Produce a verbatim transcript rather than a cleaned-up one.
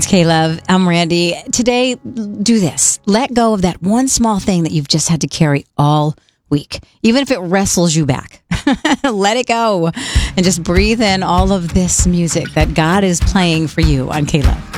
It's K-Love. I'm Randy. Today, do this. Let go of that one small thing that you've just had to carry all week. Even if it wrestles you back. Let it go. And just breathe in all of this music that God is playing for you on K-Love.